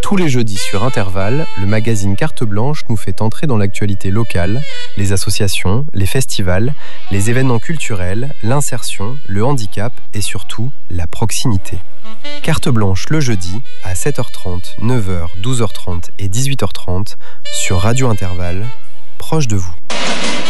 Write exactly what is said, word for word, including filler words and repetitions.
Tous les jeudis sur Intervalle, le magazine Carte Blanche nous fait entrer dans l'actualité locale, les associations, les festivals, les événements culturels, l'insertion, le handicap et surtout la proximité. Carte Blanche le jeudi à sept heures trente, neuf heures, douze heures trente et dix-huit heures trente sur Radio Intervalle, proche de vous.